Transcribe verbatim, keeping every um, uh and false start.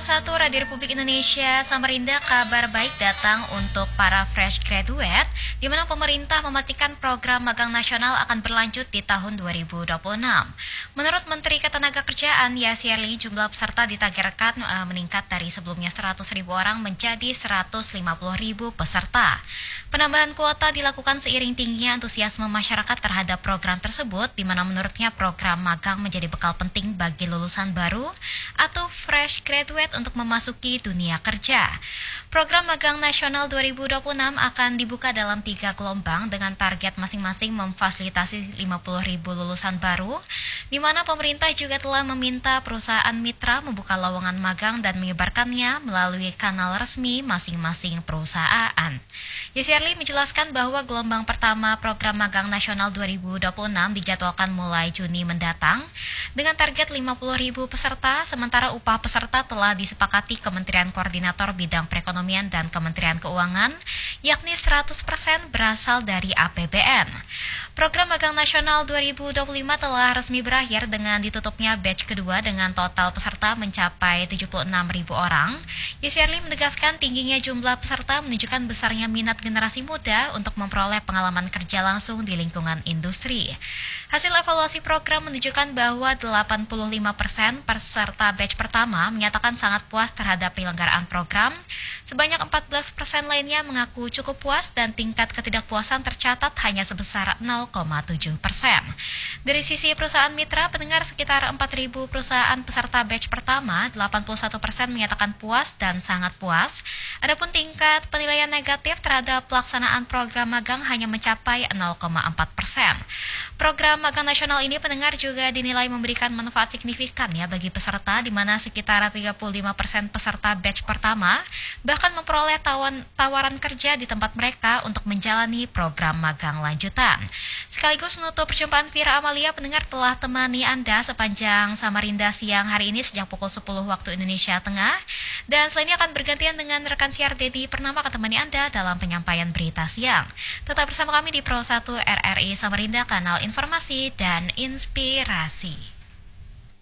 satu Radio Republik Indonesia, Samarinda, kabar baik datang untuk para fresh graduate, di mana pemerintah memastikan program magang nasional akan berlanjut di tahun dua ribu dua puluh enam. Menurut Menteri Ketenagakerjaan Yasirli, jumlah peserta ditargetkan uh, meningkat dari sebelumnya seratus ribu orang menjadi seratus lima puluh ribu peserta. Penambahan kuota dilakukan seiring tingginya antusiasme masyarakat terhadap program tersebut, di mana menurutnya program magang menjadi bekal penting bagi lulusan baru atau fresh graduate untuk memasuki dunia kerja. Program magang nasional dua ribu dua puluh enam akan dibuka dalam tiga gelombang dengan target masing-masing memfasilitasi lima puluh ribu lulusan baru, di mana pemerintah juga telah meminta perusahaan mitra membuka lowongan magang dan menyebarkannya melalui kanal resmi masing-masing perusahaan. Yasirli menjelaskan bahwa gelombang pertama program magang nasional dua ribu dua puluh enam dijadwalkan mulai Juni mendatang dengan target lima puluh ribu peserta, sementara upah peserta telah disepakati Kementerian Koordinator Bidang Perekonomian dan Kementerian Keuangan, yakni seratus persen berasal dari A P B N. Program magang nasional dua ribu dua puluh lima telah resmi berakhir dengan ditutupnya batch kedua dengan total peserta mencapai tujuh puluh enam ribu orang. Yasirli menegaskan tingginya jumlah peserta menunjukkan besarnya minat generasi muda untuk memperoleh pengalaman kerja langsung di lingkungan industri. Hasil evaluasi program menunjukkan bahwa delapan puluh lima persen peserta batch pertama menyatakan sangat puas terhadap penyelenggaraan program, sebanyak empat belas persen lainnya mengaku cukup puas dan tingkat ketidakpuasan tercatat hanya sebesar nol koma tujuh persen. Dari sisi perusahaan mitra, pendengar sekitar empat ribu perusahaan peserta batch pertama, delapan puluh satu persen menyatakan puas dan sangat puas. Adapun tingkat penilaian negatif terhadap pelaksanaan program magang hanya mencapai nol koma empat persen. Program magang nasional ini, pendengar, juga dinilai memberikan manfaat signifikan ya bagi peserta, di mana sekitar tiga puluh lima persen peserta batch pertama bahkan memperoleh tawan, tawaran kerja di tempat mereka untuk menjalani program magang lanjutan. Sekaligus menutup perjumpaan Vira Amalia, pendengar, telah temani Anda sepanjang Samarinda siang hari ini sejak pukul sepuluh waktu Indonesia Tengah, dan selainnya akan bergantian dengan rekan siar Dedi Purnama akan temani Anda dalam penyampaian berita siang. Tetap bersama kami di Pro satu R R I Samarinda, kanal informasi dan inspirasi.